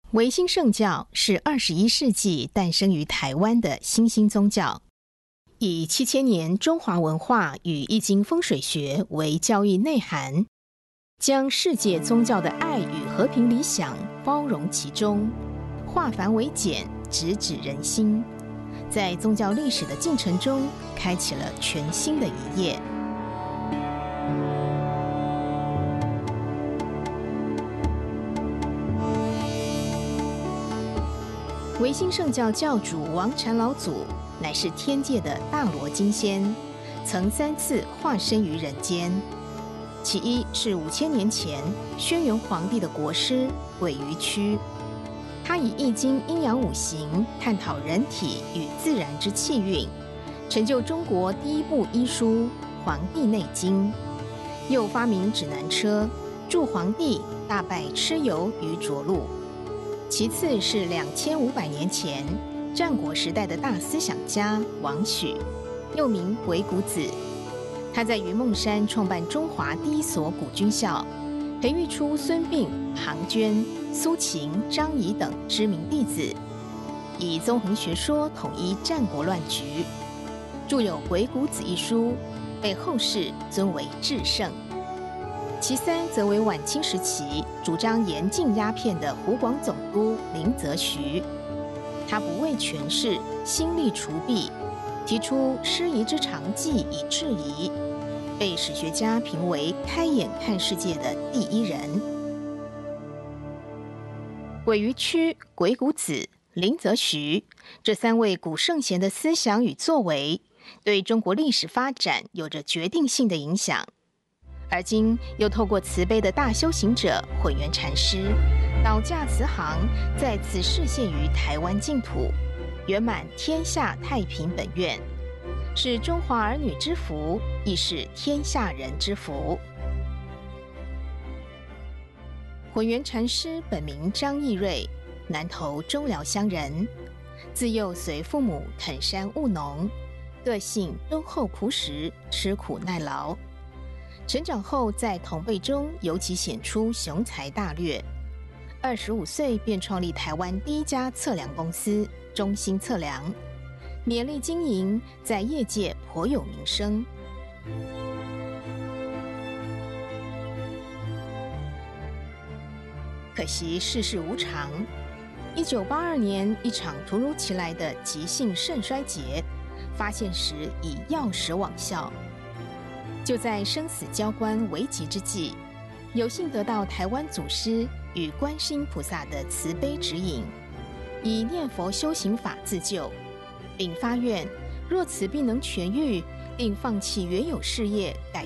维新圣教是21世纪诞生于台湾的新兴宗教，以7000年中华文化与易经风水学为教义内涵，将世界宗教的爱与和平理想包容其中，化繁为简，直指人心，在宗教历史的进程中开启了全新的一页。维新圣教教主王禅老祖乃是天界的大罗金仙，曾3次化身于人间。其一是5000年前轩辕皇帝的国师韦于屈，他以易经阴阳五行探讨人体与自然之气运，成就中国第一部医书《黄帝内经》，又发明指南车，助皇帝大败蚩尤于涿鹿。其次是2500年前战国时代的大思想家王许，又名鬼谷子。他在云梦山创办中华第一所古军校，培育出孙膑、庞涓、苏秦、张仪等知名弟子，以纵横学说统一战国乱局，著有《鬼谷子》一书，被后世尊为至圣。其三则为晚清时期主张严禁鸦片的湖广总督林则徐，他不畏权势，兴利除弊，提出师夷之长技以制夷，被史学家评为开眼看世界的第一人。韦于屈、鬼谷子、林则徐这3位古圣贤的思想与作为，对中国历史发展有着决定性的影响。而今又透过慈悲的大修行者混元禅师，导驾慈航，再次示现于台湾净土，圆满天下太平本愿，是中华儿女之福，亦是天下人之福。混元禅师本名张义瑞，南投中寮乡人，自幼随父母垦山务农，个性敦厚朴实，吃苦耐劳。成长后在同辈中尤其显出雄才大略，25岁便创立台湾第一家测量公司中兴测量，勉力经营，在业界颇有名声。可惜世事无常，1982年一场突如其来的急性肾衰竭，发现时已药石罔效。就在生死交关危急之际，有幸得到台湾祖师与观世音菩萨的慈悲指引，以念佛修行法自救，并发愿若此病能痊愈，定放弃原有事业，改